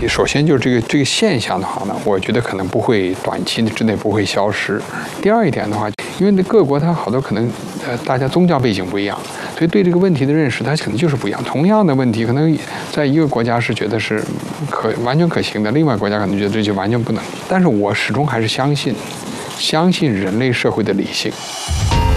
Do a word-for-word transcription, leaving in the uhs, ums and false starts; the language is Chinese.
首先就是这个这个现象的话呢，我觉得可能不会短期之内不会消失。第二一点的话，因为各国它好多可能呃大家宗教背景不一样，所以对这个问题的认识它可能就是不一样。同样的问题，可能在一个国家是觉得是可完全可行的，另外国家可能觉得这就完全不能。但是我始终还是相信，相信人类社会的理性。